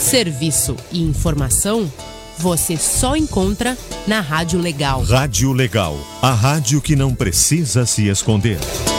Serviço e informação você só encontra na Rádio Legal. Rádio Legal, a rádio que não precisa se esconder.